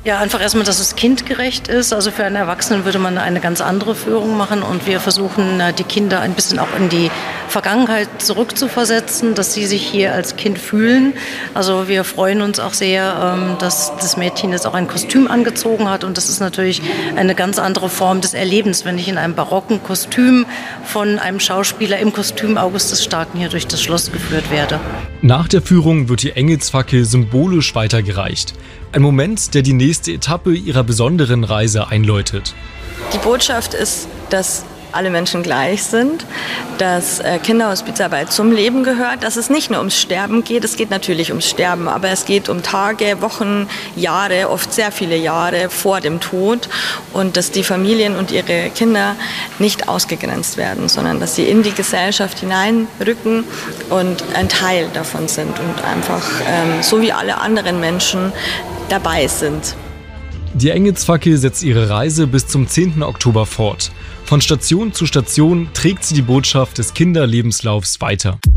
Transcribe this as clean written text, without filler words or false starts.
Ja, einfach erstmal, dass es kindgerecht ist. Also für einen Erwachsenen würde man eine ganz andere Führung machen und wir versuchen, die Kinder ein bisschen auch in die Vergangenheit zurückzuversetzen, dass sie sich hier als Kind fühlen. Also wir freuen uns auch sehr, dass das Mädchen jetzt auch ein Kostüm angezogen hat und das ist natürlich eine ganz andere Form des Erlebens, wenn ich in einem barocken Kostüm von einem Schauspieler im Kostüm August des Starken hier durch das Schloss geführt werde. Nach der Führung wird die Engelsfackel symbolisch weitergereicht. Ein Moment, der die nächste Etappe ihrer besonderen Reise einläutet. Die Botschaft ist, dass alle Menschen gleich sind, dass Kinderhospizarbeit zum Leben gehört, dass es nicht nur ums Sterben geht, es geht natürlich ums Sterben, aber es geht um Tage, Wochen, Jahre, oft sehr viele Jahre vor dem Tod und dass die Familien und ihre Kinder nicht ausgegrenzt werden, sondern dass sie in die Gesellschaft hineinrücken und ein Teil davon sind und einfach so wie alle anderen Menschen dabei sind. Die Engelsfackel setzt ihre Reise bis zum 10. Oktober fort. Von Station zu Station trägt sie die Botschaft des Kinderlebenslaufs weiter.